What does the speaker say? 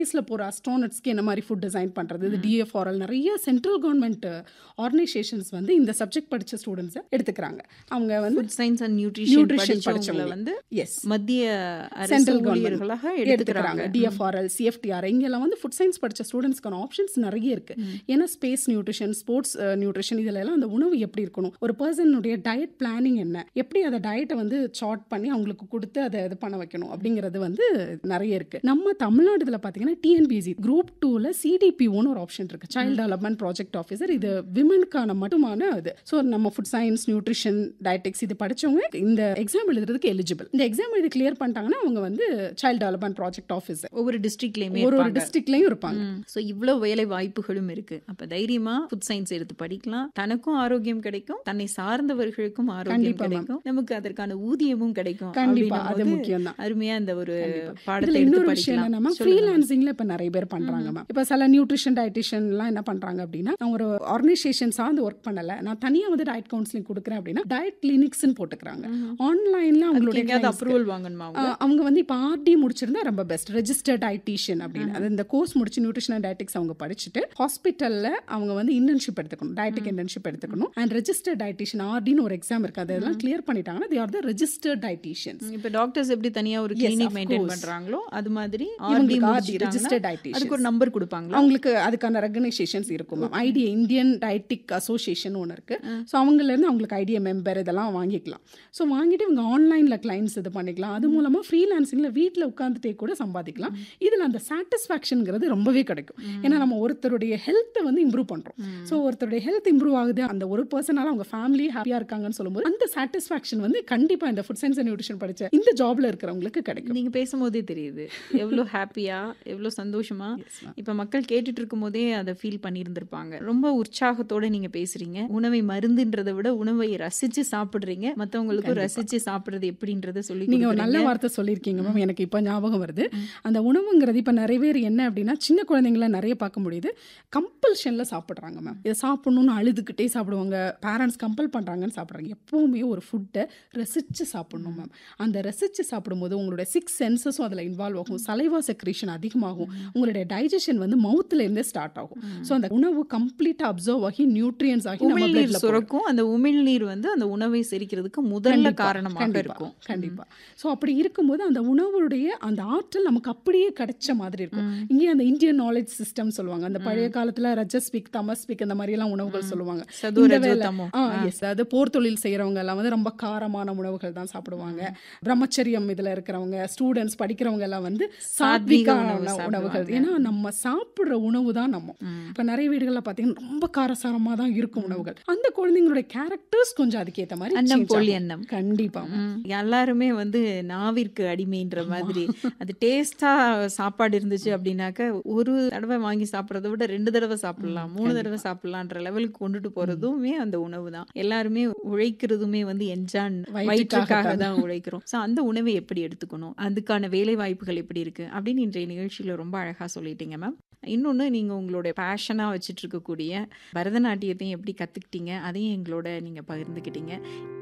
ஸ்பேஸில் போகிற அஸ்ட்ரானட்ஸ்க்கு என்ன மாதிரி ஃபுட் டிசைன் பண்ணுறது, இது டிஎஃப்ஆர்எல் நிறைய சென்ட்ரல் கவர்மெண்ட் ஆர்கனைசேஷன்ஸ் வந்து இந்த சப்ஜெக்ட் படித்த ஸ்டூடெண்ட்ஸை எடுத்துக்கிறாங்க. அவங்க வந்து ஃபுட் சயின்ஸ் அண்ட் நியூட்ரிஷன் படிச்சவங்கள படிச்சவங்க வந்து எஸ் மத்திய அரசு சென்ட்ரல் ஊழியர்களாக கவர்மெண்ட் எடுத்துக்கிறாங்க. எடுத்துக்கிறாங்க. டிஎஃப்ஆர்எல், சிஎஃப்டிஆர் இங்கெல்லாம் வந்து ஃபுட் சயின்ஸ் படித்த ஸ்டூடெண்ட்ஸ்க்கான ஆப்ஷன்ஸ் நிறைய இருக்கு. ஏன்னா ஸ்பேஸ் நியூட்ரிஷன், ஸ்போர்ட்ஸ் நியூட்ரிஷன், இதுல எல்லாம் அந்த உணவு எப்படி இருக்கணும், ஒரு பர்சனுடைய டயட் பிளானிங் என்ன, எப்படி அதை டயட்டை வந்து சார்ட் பண்ணி அவங்களுக்கு கொடுத்து அதை இது பண்ண வைக்கணும் அப்படிங்கிறது வந்து நிறைய இருக்கு. நம்ம தமிழ்நாடுல பார்த்தீங்கன்னா டிஎன்பிஎஸ்சி குரூப் 2ல சிடிபிஓன்னு ஒரு ஆப்ஷன் இருக்கு, சைல்ட் டெவலப்மெண்ட் ப்ராஜெக்ட் ஆஃபீஸர். இது விமனுக்கான மட்டுமான இது. ஸோ நம்ம ஃபுட் சயின்ஸ், நியூட்ரிஷன், டயட்டிக்ஸ் இது படிச்சவங்க இந்த எக்ஸாம் எழுதுறதுக்கு எலிஜிபிள். இந்த எக்ஸாம் எழுதி கிளியர் பண்ணிட்டாங்கன்னா அவங்க வந்து சைல்ட் டெவலப்மெண்ட் ப்ராஜெக்ட் ஆஃபீஸர் ஒவ்வொரு டிஸ்ட்ரிக்ட்லயுமே ஒரு டிஸ்ட்ரிக்ட்லயும் இருப்பாங்க. ஸோ இவ்வளோ வேலை வாய்ப்புகளும் இருக்கு. அப்ப தைரியமா ஃபுட் சயின்ஸ் எடுத்து படிக்கலாம். தனக்கும் ஆரோக்கியம் கிடைக்கும், தன்னை சார்ந்தவர்களுக்கும் ஆரோக்கியம் கண்டிப்பா ma'am. கிடைக்கும், நமக்கு அதற்கான ஊதியமும் கிடைக்கும். கண்டிப்பா அது அப்படின்னும்போது முக்கியம் தான். அருமையா இந்த ஒரு இதுல பாடத்தை இன்னொரு எடுத்து விஷயம் படிக்கலாம். என்னன்னா சொல்லுங்க ma'am. ஃப்ரீலான்சிங்ல இப்ப நிறைய பேர் பண்றாங்க மேம். இப்ப சில நியூட்ரிஷன் டயட்டிஷியன் எல்லாம் என்ன பண்றாங்க அப்படின்னா, நான் ஒரு ஆர்கனைசேஷன் சார்ந்து ஒர்க் பண்ணல, நான் தனியா வந்து டயட் கவுன்சிலிங் கொடுக்குறேன் அப்படின்னா டயட் கிளினிக்ஸ்னு போட்டுக்கிறாங்க. ஆன்லைன்ல அவங்களுடைய எங்கேயாவது clients க்கு, அப்ரூவல் வாங்கணுமா அவங்க? அவங்க வந்து இப்போ ஆர்டி முடிச்சிருந்தா ரொம்ப பெஸ்ட், ரெஜிஸ்டர்ட் டயட்டீஷியன் அப்படின்னு. அது இந்த கோர்ஸ் முடிச்சு நியூட்ரிஷன் அண்ட் டயட்டிக்ஸ் அவங்க படிச்சுட்டு ஹாஸ்பிட்டல்ல அவங்க வந்து இன்டர்ன்ஷிப் எடுத்துக்கணும், டயட்டிக் இன்டர்ன்ஷிப் எடுத்துக்கணும். அண்ட் ரெஜிஸ்டர்ட் டயட்டீஷியன் ஆர்டின்னு ஒரு எக்ஸாம் இருக்கு, அதெல்லாம் கிளியர் பண்ணிட்டாங்கன்னா they are the registered dietitians. இப்ப டாக்டர்ஸ் எப்படி தனியா ஒரு Yes, clinic of maintain course. பண்றாங்களோ அது மாதிரி இவங்களுக்கு RD RD, முடிச்சிட்டாங்கன்னா registered dietitians. அதுக்கு ஒரு நம்பர் கொடுப்பாங்களா? அவங்களுக்கு அதுக்கான ரெகனைசேஷன்ஸ் இருக்கும் ma'am. Idea Indian dietetic association ஒன்று இருக்கு. ஸோ அவங்கலேருந்து அவங்களுக்கு ஐடியா மெம்பர் இதெல்லாம் வாங்கிக்கலாம். ஸோ வாங்கிட்டு இவங்க ஆன்லைனில் கிளைண்ட்ஸ் இது பண்ணிக்கலாம். அது மூலமாக ஃப்ரீலான்சிங்கில் வீட்டில் உட்காந்துட்டே கூட சம்பாதிக்கலாம். இதில் அந்த சாட்டிஸ்ஃபேக்ஷனுங்கிறது ரொம்பவே கிடைக்கும். ஏன்னா நம்ம ஒருத்தருடைய ஹெல்த்தை வந்து இம்ப்ரூவ் பண்ணுறோம். ஸோ ஒருத்தருடைய ஹெல்த் இம்ப்ரூவ் ஆகுது, அந்த ஒரு பர்சனால அவங்க ஃபேமிலி ஹாப்பியாக இருக்காங்கன்னு சொல்லும்போது அந்த சாட்டிஸ்ஃபேக்ஷன் வந்து கண்டிப்பாக இந்த ஃபுட் சயின்ஸ் அண்ட் நியூட்ரிஷன் படித்த இந்த ஜாப்ல இருக்கிறவங்களுக்கு கிடைக்கும். நீங்க பேசும்போதே தெரியுது எவ்வளோ ஹாப்பியா, எவ்வளோ சந்தோஷமா. இப்ப மக்கள் கேட்டுட்டு இருக்கும் போதே அதை ஃபீல் பண்ணியிருந்திருப்பாங்க. ரொம்ப உற்சாகத்தோட நீங்க பேசுறீங்க. உணவை மருந்துன்றதை விட உணவை ரசிச்சு சாப்பிடுறீங்க, மற்றவங்களுக்கும் ரசிச்சு சாப்பிடுறது எப்படின்றத சொல்லி நீங்க ஒரு நல்ல வார்த்தை சொல்லியிருக்கீங்க மேம். எனக்கு இப்போ ஞாபகம் வருது. அந்த உணவுங்கிறது இப்போ நிறைய பேர் என்ன அப்படின்னா, சின்ன குழந்தைங்கள நிறைய பார்க்க முடியுது, கம்பல்ஷன்ல சாப்பிட்றாங்க மேம். இதை சாப்பிடணும்னு அழுதுகிட்டே சாப்பிடுவாங்க, பேரண்ட்ஸ் கம்பல் பண்றாங்கன்னு சாப்பிட்றாங்க. எப்பவுமே ஒரு ஃபுட்டை ரசிச்சு சாப்பிடணும் மேம். அந்த ரசிச்சு சாப்பிடும்போது உங்களுடைய 6 சென்சஸும் அதில் இன்வால்வ் ஆகும், சலைவா செக்ரீஷன் அதிகமாகும், உங்களுடைய டைஜஷன் வந்து மவுத்ல இருந்தே ஸ்டார்ட் ஆகும். ஸோ அந்த உணவு கம்ப்ளீட்டா அப்சர்வ் ஆகி நியூட்ரியன்ஸ் ஆகி நம்ம உமிழ்நீர் bloodல போகும். சுரக்கும். அந்த உமிழ்நீர் வந்து அந்த உணவை செரிக்கிறதுக்கு முதல்ல காரணமாக இருக்கும். கண்டிப்பா. ஸோ அப்படி இருக்கும்போது அந்த உணவுடைய அந்த ஆற்றல் நமக்கு அப்படியே கிடைச்ச மாதிரி இருக்கும். இங்கே அந்த இந்தியன் நாலேஜ் சிஸ்டம் சொல்லுவாங்க. அந்த பழைய காலத்துல ரஜஸ்பிக், தமஸ்பிக் அந்த மாதிரி எல்லாம் உணவுகள் சொல்லுவாங்க. சதுர இந்த வேளை ஜோதமோ. எஸ், அது போர் தொழில் செய்யறவங்க எல்லாம் வந்து ரொம்ப காரமான உணவுகள் தான் சாப்பிடுவாங்க. பிரம்மச்சரியம் இதுல இருக்கிறவங்க, ஸ்டூடெண்ட்ஸ் படிக்கிறவங்க எல்லாம் வந்து சாத்விகான உணவுகள். ஏன்னா நம்ம சாப்பிடுற உணவு தான் நம்ம. இப்ப நிறைய வீடுகள்ல பாத்தீங்கன்னா ரொம்ப காரசாரமா தான் இருக்கும் உணவுகள். அந்த குழந்தைங்களுடைய கேரக்டர்ஸ் கொஞ்சம் அதுக்கேற்ற மாதிரி அன்னம் change போலி ஆகும். அன்னம். கண்டிப்பா. எல்லாருமே வந்து நாவிற்கு அடிமைன்ற மாதிரி. அது டேஸ்டா சாப்பாடு இருந்துச்சு அப்படின்னாக்க ஒரு தடவை வாங்கி சாப்பிட்றத விட 2 தடவை சாப்பிடலாம், 3 தடவை சாப்பிடலான்ற லெவலுக்கு கொண்டுட்டு போறதுமே அந்த உணவு தான். எல்லாருமே உழைக்கிறதுமே வந்து என்ஜான் வயிற்றுக்காக தான் உழைக்கிறோம். ஸோ அந்த உணவை எப்படி எடுத்துக்கணும், அதுக்கான வேலை வாய்ப்புகள் எப்படி இருக்கு அப்படின்னு இன்றைய நிகழ்ச்சியில ரொம்ப அழகா சொல்லிட்டீங்க மேம். இன்னொன்று, நீங்கள் உங்களோட பேஷனாக வச்சுட்டு இருக்கக்கூடிய பரதநாட்டியத்தையும் எப்படி கற்றுக்கிட்டீங்க அதையும் எங்களோட நீங்கள் பகிர்ந்துக்கிட்டீங்க.